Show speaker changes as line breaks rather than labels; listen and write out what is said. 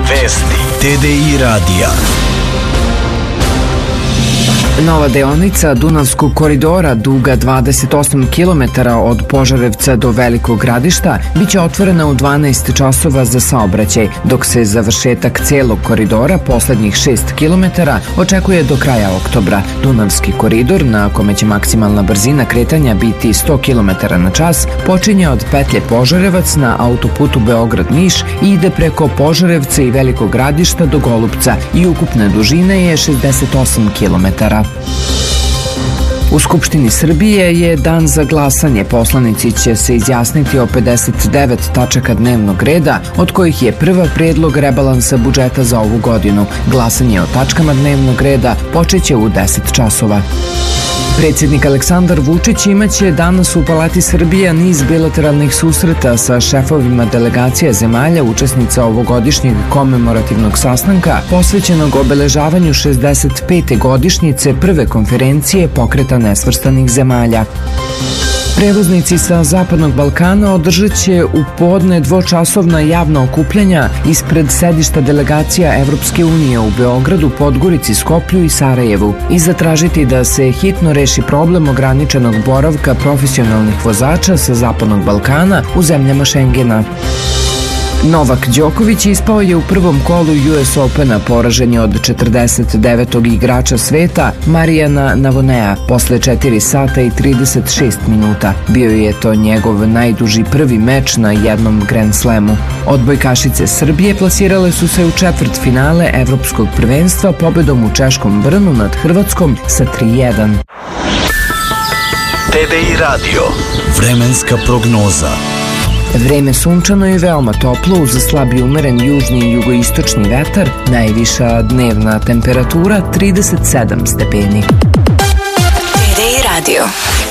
Vesti TDI radija.
Nova deonica Dunavskog koridora, duga 28 km od Požarevca do Velikog Gradišta, biće otvorena u 12 časova za saobraćaj, dok se završetak celog koridora, poslednjih 6 km, očekuje do kraja oktobra. Dunavski koridor, na kome će maksimalna brzina kretanja biti 100 km na čas, počinje od petlje Požarevac na autoputu Beograd-Niš i ide preko Požarevca i Velikog Gradišta do Golupca i ukupne dužine je 68 km. U Skupštini Srbije je dan za glasanje. Poslanici će se izjasniti o 59 tačaka dnevnog reda, od kojih je prva predlog rebalansa budžeta za ovu godinu. Glasanje o tačkama dnevnog reda počeće u 10 časova. Predsjednik Aleksandar Vučić imaće danas u Palati Srbija niz bilateralnih susreta sa šefovima delegacija zemalja učesnica ovogodišnjeg komemorativnog sastanka posvećenog obeležavanju 65. godišnjice prve konferencije Pokreta nesvrstanih zemalja. Prevoznici sa Zapadnog Balkana održat će u podne dvočasovna javna okupljanja ispred sedišta delegacija Evropske unije u Beogradu, Podgorici, Skoplju i Sarajevu i zatražiti da se hitno reši problem ograničenog boravka profesionalnih vozača sa Zapadnog Balkana u zemljama Šengena. Novak Đoković ispao je u prvom kolu US Opena, poražen je od 49. igrača sveta Marijana Navonea posle 4 sata i 36 minuta. Bio je to njegov najduži prvi meč na jednom Grand Slamu. Odbojkašice Srbije plasirale su se u četvrtfinale Evropskog prvenstva pobedom u Češkom Brnu nad Hrvatskom sa 3:1.
TDI radio. Vremenska prognoza.
Vreme sunčano i veoma toplo uz slab i umeren južni i jugoistočni vetar, najviša dnevna temperatura 37 stepeni.
TDI radio.